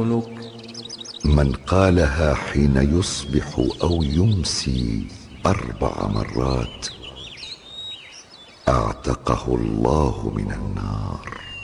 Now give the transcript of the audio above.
من قالها حين يصبح أو يمسي 4 مرات اعتقه الله من النار.